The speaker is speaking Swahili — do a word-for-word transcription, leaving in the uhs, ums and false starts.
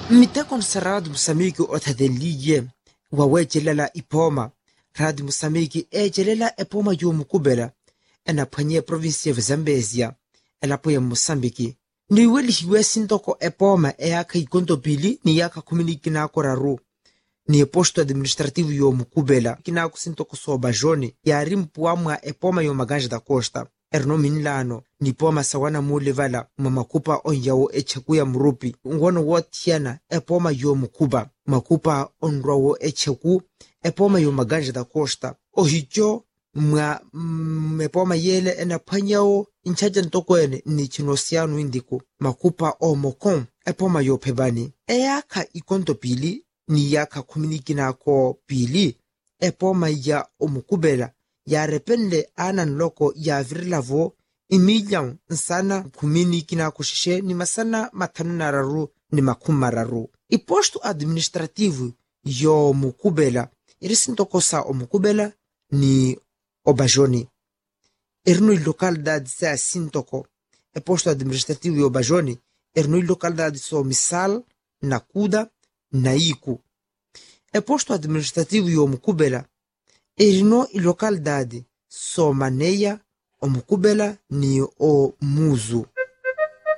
Miteko nsaradu Moçambique othadeliye wawejelela ipoma radu Moçambique ejelela epoma yomukubela enaphwanye provinsi ya Zambezia elapo ya Moçambique niwelihiwe sintoko epoma eyaka ikontopili ni yaka kumini kinako raru ni posto administrativo yomukubela kinako sintoko soba jone yari mpuamwa epoma yomaganja da Costa erno minlano ni poma sawana mulevala mamakupa onyawo echeku murupi ngono wotiana epoma yomukuba makupa onrawo echeku epoma yomaganja da Costa ohicho mwa mepoma yele enaphwanyawo inchaja ntokwene ni chinosiano indiku makupa omokon epoma yopebani eyaka ikonto pili ni yaka kuminikinako pili epoma ya omukubela ya repende ana nloko ya virilavo imilyan nsana kumini kina kushishe ni masana matanu nararu ni makumararu. Iposto administrativo yo mukubela irisintokosa o mukubela ni obajoni. Erno localidade sa sintoko. Iposto administrativo yo obajoni erno localidade so misal na kuda na iku. Iposto administrativo yo mukubela erino localidade so maneia o mukubela ni o muzu.